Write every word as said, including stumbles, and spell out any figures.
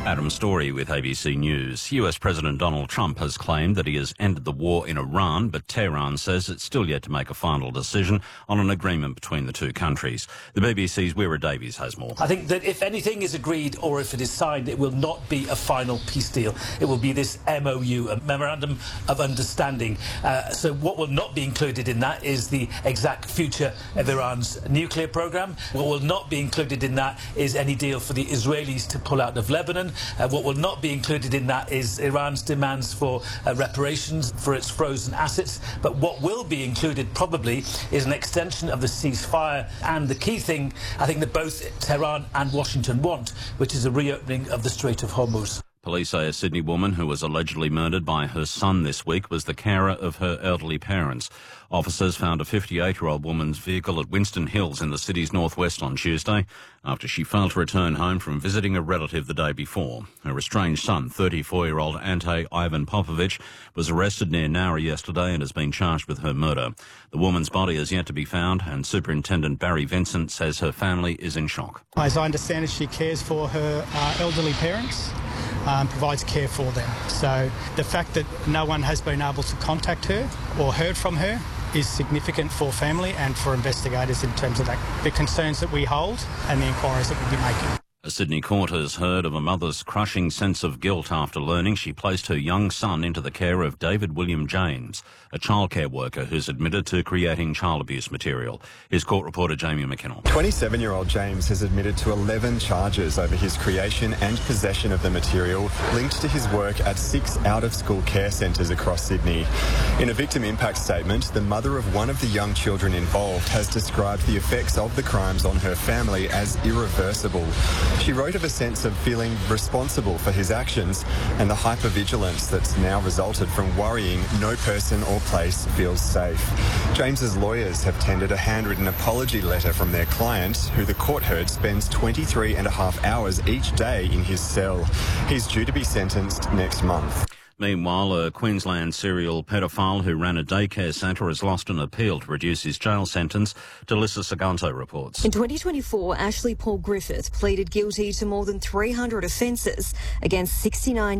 Adam Story with A B C News. U S President Donald Trump has claimed that he has ended the war in Iran, but Tehran says it's still yet to make a final decision on an agreement between the two countries. The B B C's Wira Davies has more. I think that if anything is agreed or if it is signed, it will not be a final peace deal. It will be this M O U, a Memorandum of Understanding. Uh, so what will not be included in that is the exact future of Iran's nuclear program. What will not be included in that is any deal for the Israelis to pull out of Lebanon. Uh, what will not be included in that is Iran's demands for uh, reparations for its frozen assets. But what will be included probably is an extension of the ceasefire and the key thing I think that both Tehran and Washington want, which is a reopening of the Strait of Hormuz. Police say a Sydney woman who was allegedly murdered by her son this week was the carer of her elderly parents. Officers found a fifty-eight-year-old woman's vehicle at Winston Hills in the city's northwest on Tuesday after she failed to return home from visiting a relative the day before. Her estranged son, thirty-four-year-old Ante Ivan Popovich, was arrested near Nowra yesterday and has been charged with her murder. The woman's body is yet to be found, and Superintendent Barry Vincent says her family is in shock. As I understand it, she cares for her uh, elderly parents. Um, provides care for them. So the fact that no one has been able to contact her or heard from her is significant for family and for investigators in terms of that, the concerns that we hold and the inquiries that we'll be making. A Sydney court has heard of a mother's crushing sense of guilt after learning she placed her young son into the care of David William James, a childcare worker who's admitted to creating child abuse material. Here's court reporter Jamie McKinnell. twenty-seven-year-old James has admitted to eleven charges over his creation and possession of the material linked to his work at six out-of-school care centres across Sydney. In a victim impact statement, the mother of one of the young children involved has described the effects of the crimes on her family as irreversible. She wrote of a sense of feeling responsible for his actions and the hypervigilance that's now resulted from worrying no person or place feels safe. James's lawyers have tendered a handwritten apology letter from their client, who the court heard spends twenty-three and a half hours each day in his cell. He's due to be sentenced next month. Meanwhile, a Queensland serial pedophile who ran a daycare centre has lost an appeal to reduce his jail sentence. Delissa Saganto reports. In twenty twenty-four, Ashley Paul Griffith pleaded guilty to more than three hundred offences against sixty-nine